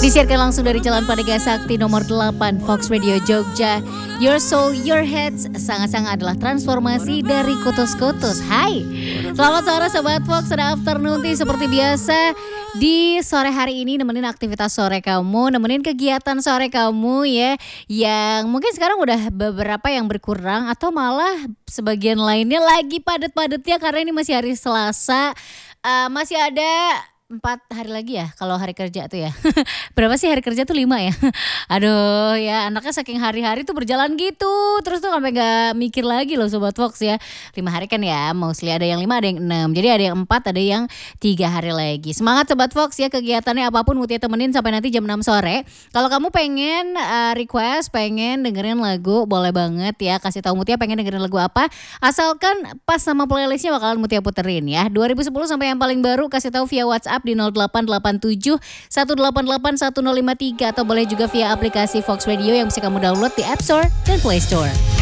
Disiarkan langsung dari Jalan Padega Sakti nomor 8 Fox Radio Jogja. Your soul, your heads. Sangat-sangat adalah transformasi dari kutus-kutus. Hai, selamat sore Sobat Fox. Ada afternoon tea seperti biasa. Di sore hari ini nemenin aktivitas sore kamu, nemenin kegiatan sore kamu ya. Yang mungkin sekarang udah beberapa yang berkurang atau malah sebagian lainnya lagi padat-padatnya karena ini masih hari Selasa. Masih ada 4 hari lagi ya kalau hari kerja tuh ya. Berapa sih hari kerja tuh 5 ya. Aduh ya, anaknya saking hari-hari tuh berjalan gitu. Terus tuh sampai gak mikir lagi loh Sobat Fox ya. 5 hari kan ya, mostly ada yang 5 ada yang 6. Jadi ada yang 4 ada yang 3 hari lagi. Semangat Sobat Fox ya, kegiatannya apapun Mutia temenin sampai nanti jam 6 sore. Kalau kamu pengen request, pengen dengerin lagu, boleh banget ya. Kasih tahu Mutia pengen dengerin lagu apa. Asalkan pas sama playlistnya bakalan Mutia puterin ya. 2010 sampai yang paling baru kasih tahu via WhatsApp di 0887 188 1053 atau boleh juga via aplikasi Fox Radio yang bisa kamu download di App Store dan Play Store.